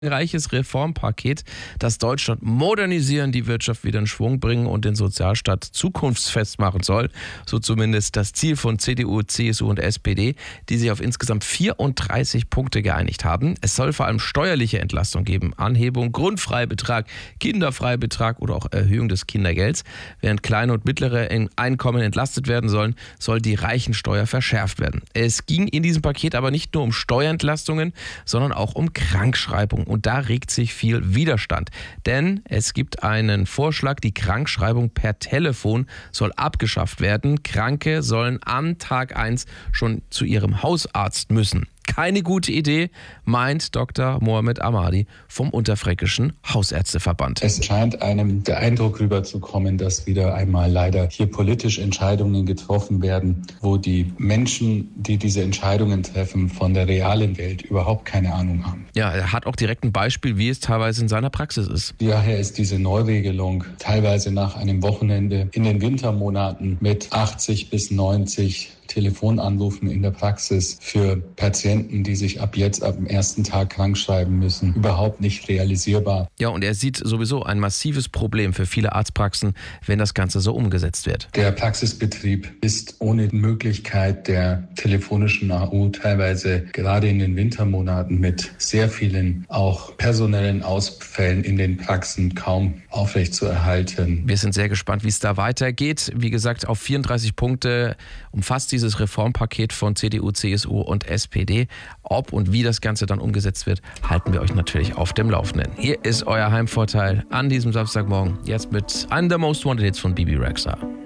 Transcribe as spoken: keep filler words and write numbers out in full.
Reiches Reformpaket, das Deutschland modernisieren, die Wirtschaft wieder in Schwung bringen und den Sozialstaat zukunftsfest machen soll. So zumindest das Ziel von C D U, C S U und S P D, die sich auf insgesamt vierunddreißig Punkte geeinigt haben. Es soll vor allem steuerliche Entlastung geben, Anhebung, Grundfreibetrag, Kinderfreibetrag oder auch Erhöhung des Kindergelds. Während kleine und mittlere Einkommen entlastet werden sollen, soll die Reichensteuer verschärft werden. Es ging in diesem Paket aber nicht nur um Steuerentlastungen, sondern auch um Krankschreibung. Und da regt sich viel Widerstand. Denn es gibt einen Vorschlag, die Krankschreibung per Telefon soll abgeschafft werden. Kranke sollen am Tag eins schon zu ihrem Hausarzt müssen. Keine gute Idee, meint Doktor Mohamed Ahmadi vom Unterfränkischen Hausärzteverband. Es scheint einem der Eindruck rüberzukommen, dass wieder einmal leider hier politisch Entscheidungen getroffen werden, wo die Menschen, die diese Entscheidungen treffen, von der realen Welt überhaupt keine Ahnung haben. Ja, er hat auch direkt ein Beispiel, wie es teilweise in seiner Praxis ist. Daher ist diese Neuregelung teilweise nach einem Wochenende in den Wintermonaten mit achtzig bis neunzig Telefonanrufen in der Praxis für Patienten, die sich ab jetzt, ab dem ersten Tag krank schreiben müssen, überhaupt nicht realisierbar. Ja, und er sieht sowieso ein massives Problem für viele Arztpraxen, wenn das Ganze so umgesetzt wird. Der Praxisbetrieb ist ohne Möglichkeit der telefonischen A U teilweise gerade in den Wintermonaten mit sehr vielen auch personellen Ausfällen in den Praxen kaum aufrechtzuerhalten. Wir sind sehr gespannt, wie es da weitergeht. Wie gesagt, auf vierunddreißig Punkte umfasst dieses Reformpaket von C D U, C S U und S P D. Ob und wie das Ganze dann umgesetzt wird, halten wir euch natürlich auf dem Laufenden. Hier ist euer Heimvorteil an diesem Samstagmorgen. Jetzt mit einem der Most Wanted Hits von Bibi Rexha.